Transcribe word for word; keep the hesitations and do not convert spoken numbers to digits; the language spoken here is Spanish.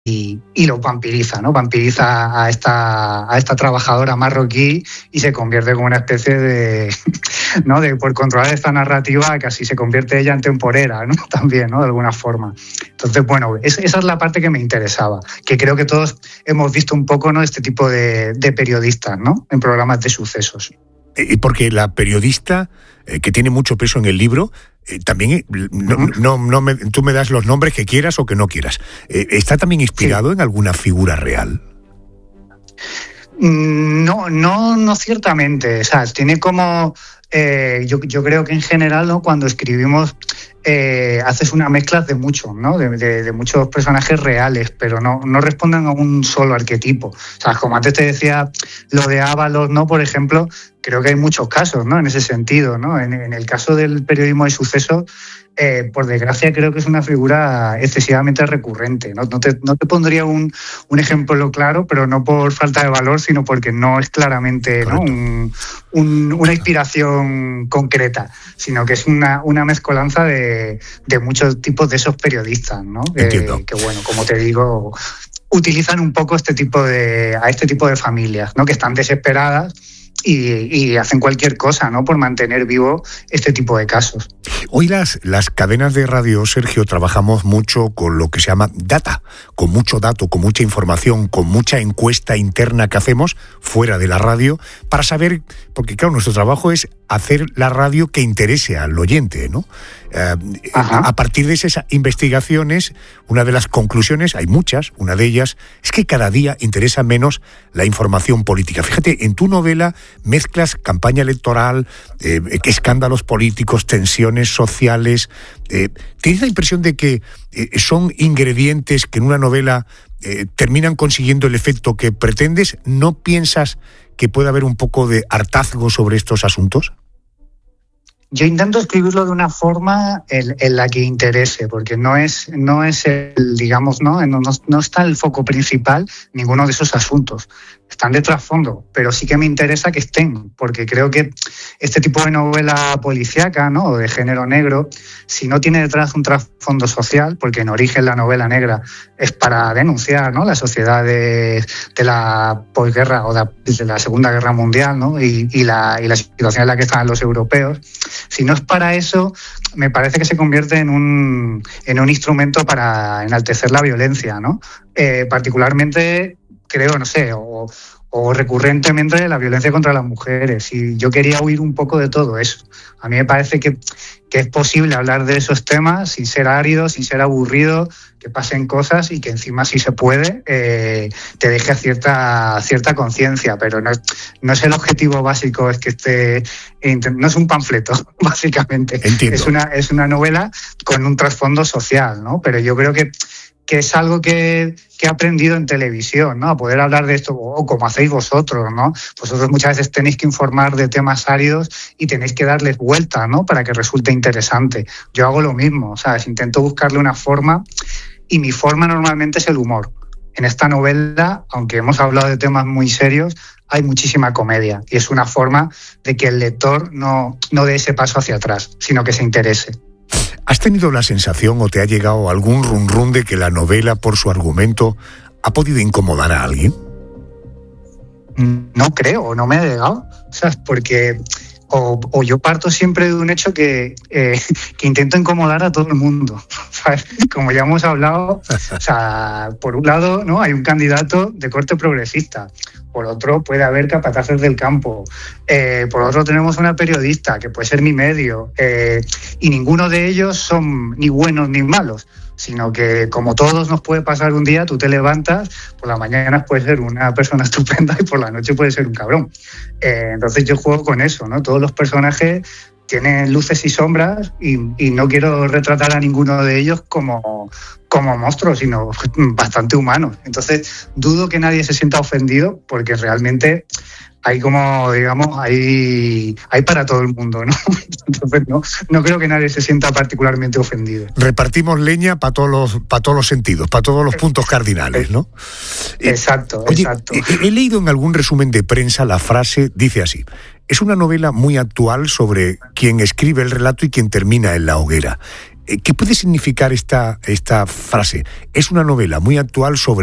Y, y lo vampiriza, ¿no? Vampiriza a esta, a esta trabajadora marroquí y se convierte como una especie de, ¿no? De por controlar esta narrativa, casi se convierte ella en temporera, ¿no? También, ¿no? De alguna forma. Entonces, bueno, es, esa es la parte que me interesaba, que creo que todos hemos visto un poco, ¿no? Este tipo de, de periodistas, ¿no? En programas de sucesos. Y porque la periodista, eh, que tiene mucho peso en el libro, eh, también, eh, no, uh-huh. no, no me, tú me das los nombres que quieras o que no quieras, eh, ¿está también inspirado sí. en alguna figura real? No, no, no ciertamente. O sea, tiene como... Eh, yo, yo creo que en general, ¿no? Cuando escribimos eh, haces una mezcla de muchos, ¿no? De, de, de muchos personajes reales, pero no, no responden a un solo arquetipo. O sea, como antes te decía, lo de Ábalos, ¿no? Por ejemplo, creo que hay muchos casos, ¿no? En ese sentido, ¿no? En, en el caso del periodismo de sucesos, eh, por desgracia creo que es una figura excesivamente recurrente. No, no, te, no te pondría un, un ejemplo claro, pero no por falta de valor, sino porque no es claramente, ¿no? un, un, una inspiración concreta, sino que es una, una mezcolanza de, de muchos tipos de esos periodistas, ¿no? Entiendo. Eh, que bueno, como te digo, utilizan un poco este tipo de, a este tipo de familias, ¿no? Que están desesperadas Y, y hacen cualquier cosa, ¿no? Por mantener vivo este tipo de casos. Hoy las, las cadenas de radio, Sergio, trabajamos mucho con lo que se llama data, con mucho dato, con mucha información, con mucha encuesta interna que hacemos fuera de la radio para saber, porque claro, nuestro trabajo es hacer la radio que interese al oyente, ¿no? Eh, a partir de esas investigaciones, una de las conclusiones, hay muchas, una de ellas es que cada día interesa menos la información política. Fíjate, en tu novela mezclas campaña electoral, eh, escándalos políticos, tensiones sociales. Eh, ¿Tienes la impresión de que eh, son ingredientes que en una novela eh, terminan consiguiendo el efecto que pretendes? ¿No piensas que puede haber un poco de hartazgo sobre estos asuntos? Yo intento escribirlo de una forma en, en la que interese, porque no es, no es el, digamos, ¿no? No, no está el foco principal ninguno de esos asuntos. Están de trasfondo, pero sí que me interesa que estén, porque creo que este tipo de novela policíaca, ¿no? O de género negro, si no tiene detrás un trasfondo social, porque en origen la novela negra es para denunciar, ¿no? La sociedad de, de la posguerra o de, de la Segunda Guerra Mundial, ¿no? Y, y, la, y la situación en la que estaban los europeos. Si no es para eso, me parece que se convierte en un, en un instrumento para enaltecer la violencia, ¿no? Eh, particularmente, creo, no sé, o, o recurrentemente la violencia contra las mujeres. Y yo quería huir un poco de todo eso. A mí me parece que, que es posible hablar de esos temas sin ser árido, sin ser aburrido, que pasen cosas y que encima, si se puede, eh, te deje cierta, cierta conciencia. Pero no es, no es el objetivo básico, es que esté, no es un panfleto, básicamente. Entiendo. Es una, es una novela con un trasfondo social, ¿no? Pero yo creo que que es algo que, que he aprendido en televisión, ¿no? A poder hablar de esto, o como hacéis vosotros, ¿no? Vosotros muchas veces tenéis que informar de temas áridos y tenéis que darles vuelta, ¿no? Para que resulte interesante. Yo hago lo mismo, ¿sabes? Intento buscarle una forma, y mi forma normalmente es el humor. En esta novela, aunque hemos hablado de temas muy serios, hay muchísima comedia, y es una forma de que el lector no, no dé ese paso hacia atrás, sino que se interese. ¿Has tenido la sensación o te ha llegado algún run run de que la novela, por su argumento, ha podido incomodar a alguien? No creo, no me ha llegado, ¿sabes? Porque o, o yo parto siempre de un hecho que, eh, que intento incomodar a todo el mundo, ¿sabes? Como ya hemos hablado, o sea, por un lado, ¿no? Hay un candidato de corte progresista. Por otro, puede haber capataces del campo. Eh, por otro, tenemos una periodista, que puede ser mi medio. Eh, y ninguno de ellos son ni buenos ni malos, sino que, como todos nos puede pasar un día, tú te levantas, por la mañana puedes ser una persona estupenda y por la noche puedes ser un cabrón. Eh, entonces yo juego con eso, ¿no? Todos los personajes tienen luces y sombras, y, y no quiero retratar a ninguno de ellos como, como monstruos, sino bastante humanos. Entonces dudo que nadie se sienta ofendido, porque realmente hay como, digamos, hay, hay para todo el mundo, ¿no? Entonces no, no creo que nadie se sienta particularmente ofendido. Repartimos leña para todos los, para todos los sentidos, para todos los puntos cardinales, ¿no? Exacto, Oye, exacto. He, he leído en algún resumen de prensa la frase, dice así: es una novela muy actual sobre quien escribe el relato y quien termina en la hoguera. ¿Qué puede significar esta, esta frase? Es una novela muy actual sobre